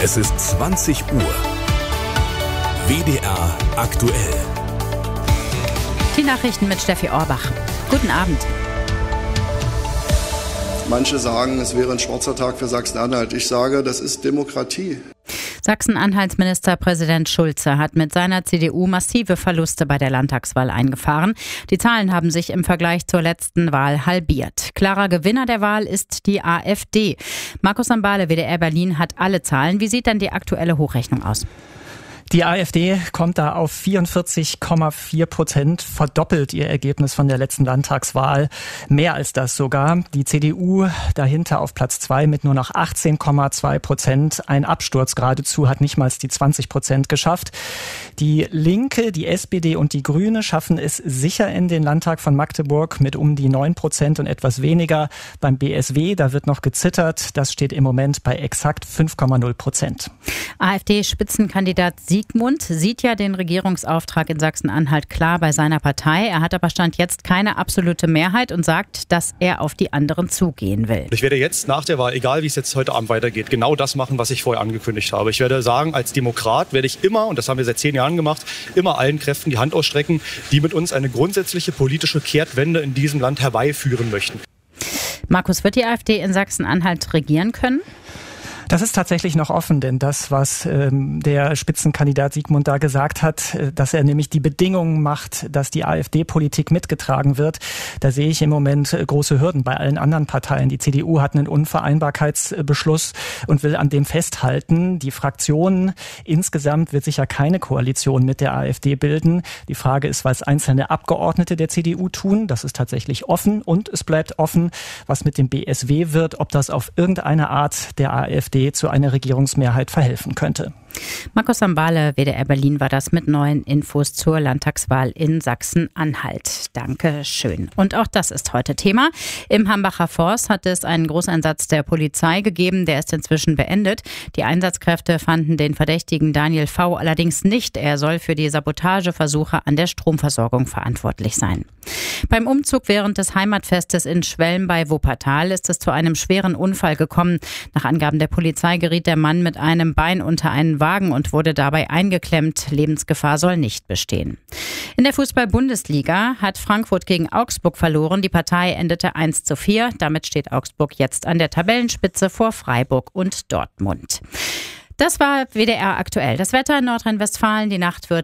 Es ist 20 Uhr. WDR aktuell. Die Nachrichten mit Steffi Orbach. Guten Abend. Manche sagen, es wäre ein schwarzer Tag für Sachsen-Anhalt. Ich sage, das ist Demokratie. Sachsen-Anhalts Ministerpräsident Schulze hat mit seiner CDU massive Verluste bei der Landtagswahl eingefahren. Die Zahlen haben sich im Vergleich zur letzten Wahl halbiert. Klarer Gewinner der Wahl ist die AfD. Markus Sambale, WDR Berlin, hat alle Zahlen. Wie sieht denn die aktuelle Hochrechnung aus? Die AfD kommt da auf 44,4%, verdoppelt ihr Ergebnis von der letzten Landtagswahl. Mehr als das sogar. Die CDU dahinter auf Platz 2 mit nur noch 18,2%. Ein Absturz geradezu, hat nicht mal die 20% geschafft. Die Linke, die SPD und die Grüne schaffen es sicher in den Landtag von Magdeburg mit um die 9% und etwas weniger. Beim BSW, da wird noch gezittert. Das steht im Moment bei exakt 5,0%. AfD-Spitzenkandidat Siegmund sieht ja den Regierungsauftrag in Sachsen-Anhalt klar bei seiner Partei. Er hat aber Stand jetzt keine absolute Mehrheit und sagt, dass er auf die anderen zugehen will. Ich werde jetzt nach der Wahl, egal wie es jetzt heute Abend weitergeht, genau das machen, was ich vorher angekündigt habe. Ich werde sagen, als Demokrat werde ich immer, und das haben wir seit 10 Jahren gemacht, immer allen Kräften die Hand ausstrecken, die mit uns eine grundsätzliche politische Kehrtwende in diesem Land herbeiführen möchten. Markus, wird die AfD in Sachsen-Anhalt regieren können? Das ist tatsächlich noch offen, denn das, was der Spitzenkandidat Siegmund da gesagt hat, dass er nämlich die Bedingungen macht, dass die AfD-Politik mitgetragen wird, da sehe ich im Moment große Hürden bei allen anderen Parteien. Die CDU hat einen Unvereinbarkeitsbeschluss und will an dem festhalten. Die Fraktion insgesamt wird sicher keine Koalition mit der AfD bilden. Die Frage ist, was einzelne Abgeordnete der CDU tun. Das ist tatsächlich offen und es bleibt offen, was mit dem BSW wird, ob das auf irgendeine Art der AfD zu einer Regierungsmehrheit verhelfen könnte. Markus Sambale, WDR Berlin, war das mit neuen Infos zur Landtagswahl in Sachsen-Anhalt. Danke schön. Und auch das ist heute Thema. Im Hambacher Forst hat es einen Großeinsatz der Polizei gegeben. Der ist inzwischen beendet. Die Einsatzkräfte fanden den Verdächtigen Daniel V. allerdings nicht. Er soll für die Sabotageversuche an der Stromversorgung verantwortlich sein. Beim Umzug während des Heimatfestes in Schwelm bei Wuppertal ist es zu einem schweren Unfall gekommen. Nach Angaben der Polizei geriet der Mann mit einem Bein unter einen Wagen und wurde dabei eingeklemmt. Lebensgefahr soll nicht bestehen. In der Fußball-Bundesliga hat Frankfurt gegen Augsburg verloren. Die Partei endete 1:4. Damit steht Augsburg jetzt an der Tabellenspitze vor Freiburg und Dortmund. Das war WDR aktuell. Das Wetter in Nordrhein-Westfalen. Die Nacht wird